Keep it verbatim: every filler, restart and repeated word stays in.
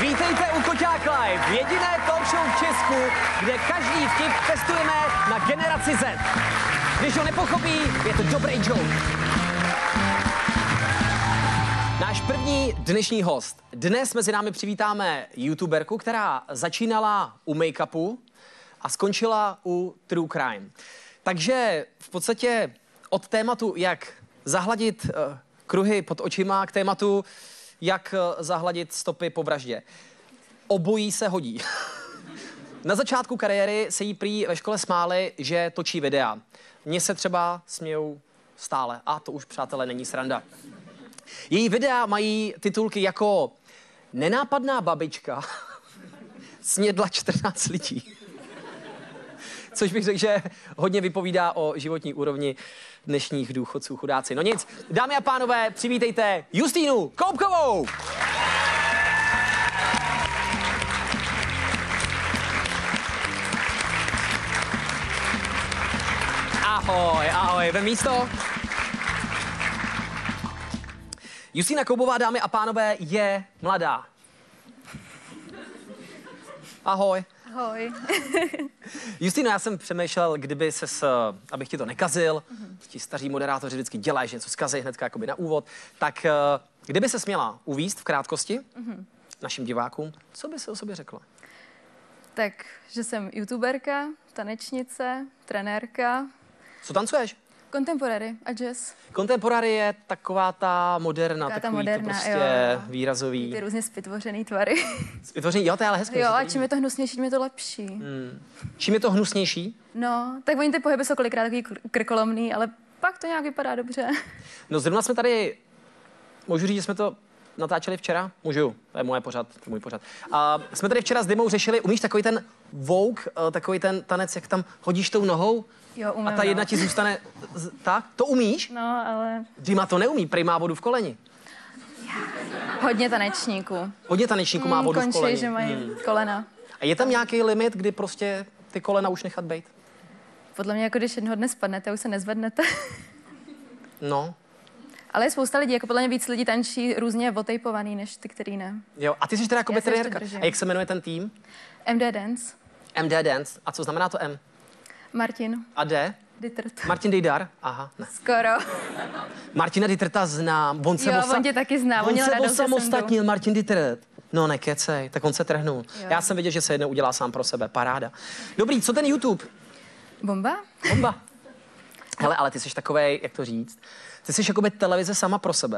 Vítejte u Koťák Live, jediné talk show v Česku, kde každý vtip testujeme na generaci Z. Když ho nepochopí, je to dobrý joke. Náš první dnešní host. Dnes mezi námi přivítáme youtuberku, která začínala u make-upu a skončila u true crime. Takže v podstatě od tématu, jak zahladit uh, kruhy pod očima, k tématu, jak uh, zahladit stopy po vraždě. Obojí se hodí. Na začátku kariéry se jí prý ve škole smáli, že točí videa. Mně se třeba smějou stále a to už, přátelé, není sranda. Její videa mají titulky jako Nenápadná babička snědla čtrnáct lidí. Což bych řekl, že hodně vypovídá o životní úrovni dnešních důchodců chudáci. No nic, dámy a pánové, přivítejte Justínu Koubkovou! Ahoj, ahoj, vem místo. Justína Koubková, dámy a pánové, je mladá. Ahoj. Ahoj. Justino, já jsem přemýšlel, kdyby ses, abych ti to nekazil, mm-hmm. ti staří moderátoři vždycky dělají, že něco zkazí hnedka jakoby na úvod, tak kdyby ses měla uvízt v krátkosti mm-hmm. našim divákům, co by si o sobě řekla? Tak, že jsem youtuberka, tanečnice, trenérka. Co tancuješ? Contemporary a jazz. Contemporary je taková ta moderna, Taková ta takový moderna, to prostě jo. výrazový. Ty různě zpytvořený tvary. Zpytvořený, jo, to je ale hezké. Jo, a čím je to hnusnější, tím je to lepší. Hmm. Čím je to hnusnější? No, tak oni ty pohyby jsou kolikrát takový krkolomný, ale pak to nějak vypadá dobře. No zrovna jsme tady, můžu říct, že jsme to natáčeli včera? Můžu, to je moje pořad, to je můj pořad. A jsme tady včera s Dymou řešili, umíš takový ten vogue, takový ten tanec, jak tam hodíš tou nohou? Jo, umím, a ta jedna no. ti zůstane, z, tak? To umíš? No, ale... Dyma to neumí, prý má vodu v koleni. Hodně tanečníků. Hodně tanečníků má vodu končí, v koleni. že mají Hmm. kolena. A je tam nějaký limit, kdy prostě ty kolena už nechat bejt? Podle mě, jako když jednoho dne spadnete, už se nezvednete. No. Ale je spousta lidí, jako podle mě víc lidí tančí různě otejpovaný, než ty, který ne. Jo, a ty jsi teda jako Já se ještě trenérka. držím. A jak se jmenuje ten tým? M D Dance. M D Dance. A co znamená to M? Martin. A D? Dittert. Martin Dejdar? Aha, ne. Skoro. Martina Ditterta znám. On se Jo, osa... on tě taky zná. On On měl se radost, že jsem osamostatnil, byl. Martin Dittert. No nekecej, tak on se trhnul. Jo. Já jsem věděl, že se jednou udělá sám pro sebe. Paráda. Dobrý, co ten YouTube? Bomba? Bomba. Hele, ale ty jsi takovej, jak to říct, ty jsi jakoby televize sama pro sebe.